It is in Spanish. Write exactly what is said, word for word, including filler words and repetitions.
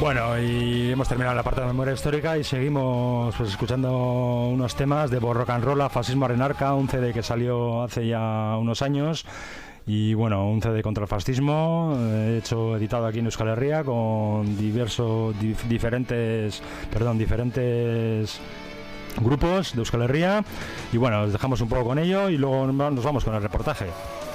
Bueno, y hemos terminado la parte de memoria histórica y seguimos pues escuchando unos temas de Rock and Roll a Fascismo Arenarca, un C D que salió hace ya unos años. Y bueno, un C D contra el fascismo, eh, hecho, editado aquí en Euskal Herria con diversos, dif, diferentes, perdón, diferentes grupos de Euskal Herria. Y bueno, os dejamos un poco con ello y luego nos vamos con el reportaje.